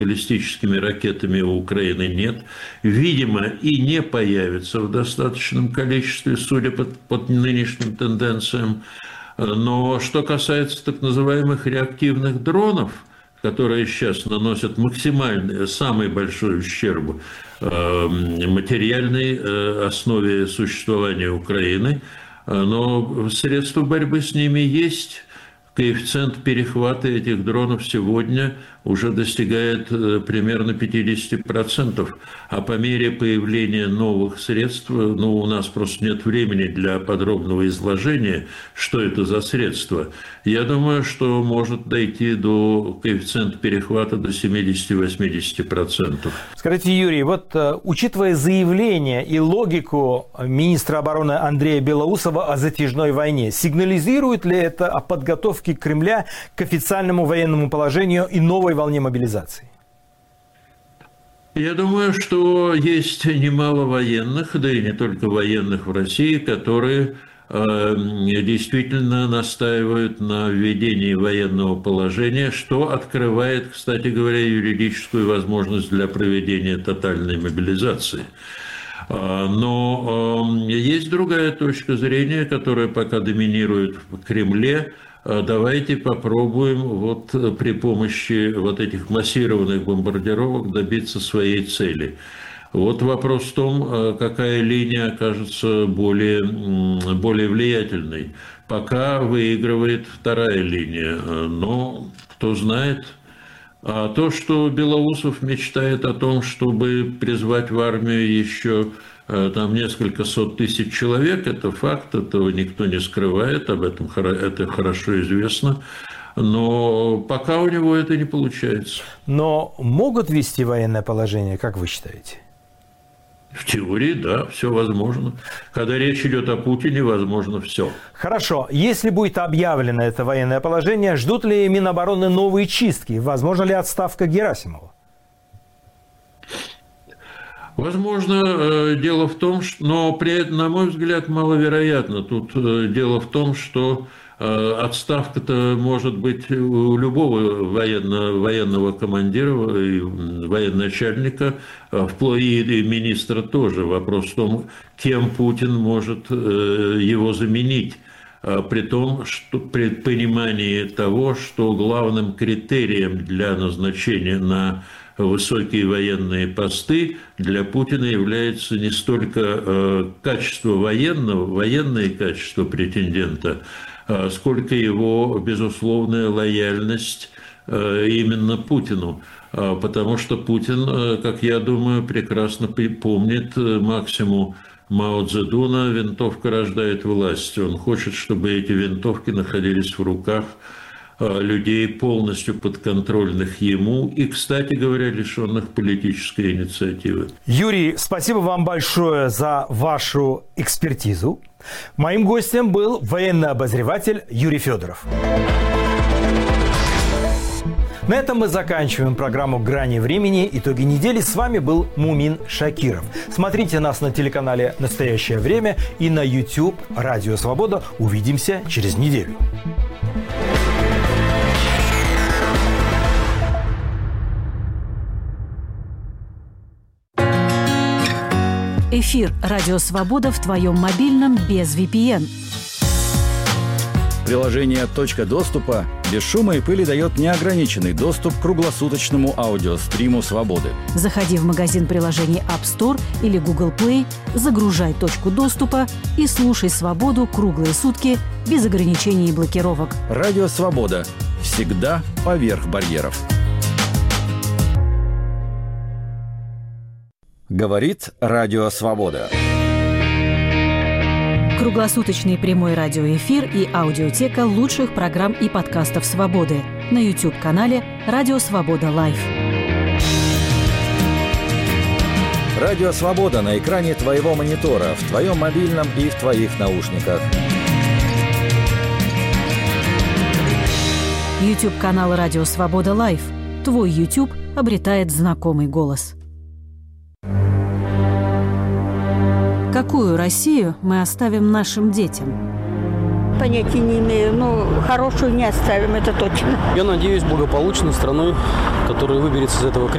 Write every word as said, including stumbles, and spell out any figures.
баллистическими ракетами у Украины нет. Видимо, и не появится в достаточном количестве, судя по, по нынешним тенденциям. Но что касается так называемых реактивных дронов, которые сейчас наносят максимальный, самый большой ущерб материальной основе существования Украины, но средства борьбы с ними есть. Коэффициент перехвата этих дронов сегодня уже достигает примерно пятьдесят процентов. А по мере появления новых средств, ну, у нас просто нет времени для подробного изложения, что это за средства. Я думаю, что может дойти до коэффициента перехвата до семьдесят-восемьдесят процентов. Скажите, Юрий, вот учитывая заявление и логику министра обороны Андрея Белоусова о затяжной войне, сигнализирует ли это о подготовке Кремля к официальному военному положению и новой волне мобилизации? Я думаю, что есть немало военных, да и не только военных в России, которые э, действительно настаивают на введении военного положения, что открывает, кстати говоря, юридическую возможность для проведения тотальной мобилизации. Но э, есть другая точка зрения, которая пока доминирует в Кремле. Давайте попробуем вот при помощи вот этих массированных бомбардировок добиться своей цели. Вот вопрос в том, какая линия окажется более, более влиятельной. Пока выигрывает вторая линия, но кто знает. А то, что Белоусов мечтает о том, чтобы призвать в армию еще там несколько сот тысяч человек, это факт, этого никто не скрывает, об этом это хорошо известно, но пока у него это не получается. Но могут ввести военное положение, как вы считаете? В теории, да, все возможно. Когда речь идет о Путине, возможно все. Хорошо. Если будет объявлено это военное положение, ждут ли Минобороны новые чистки? Возможно ли отставка Герасимова? Возможно, дело в том, что, но при этом, на мой взгляд, маловероятно. Тут дело в том, что отставка-то может быть у любого военно, военного командира, военачальника, вплоть и министра тоже. Вопрос в том, кем Путин может его заменить. При том, что при понимании того, что главным критерием для назначения на высокие военные посты для Путина является не столько качество военного, военное качество претендента, сколько его безусловная лояльность именно Путину. Потому что Путин, как я думаю, прекрасно помнит максимум Мао Цзэдуна «Винтовка рождает власть». Он хочет, чтобы эти винтовки находились в руках людей, полностью подконтрольных ему и, кстати говоря, лишенных политической инициативы. Юрий, спасибо вам большое за вашу экспертизу. Моим гостем был военный обозреватель Юрий Федоров. На этом мы заканчиваем программу «Грани времени». Итоги недели. С вами был Мумин Шакиров. Смотрите нас на телеканале «Настоящее время» и на YouTube «Радио Свобода». Увидимся через неделю. Эфир «Радио Свобода» в твоем мобильном без ви пи эн. Приложение «Точка доступа» без шума и пыли дает неограниченный доступ к круглосуточному аудиостриму «Свободы». Заходи в магазин приложений App Store или Google Play, загружай «Точку доступа» и слушай «Свободу» круглые сутки без ограничений и блокировок. Радио «Свобода». Всегда поверх барьеров. Говорит Радио Свобода. Круглосуточный прямой радиоэфир и аудиотека лучших программ и подкастов «Свободы» на YouTube-канале «Радио Свобода Лайв». Радио Свобода на экране твоего монитора, в твоем мобильном и в твоих наушниках. YouTube-канал «Радио Свобода Лайв». Твой YouTube обретает знакомый голос. Какую Россию мы оставим нашим детям? понятия не имею. Ну, хорошую не оставим, это точно. Я надеюсь, благополучной страной, которая выберется из этого кризиса.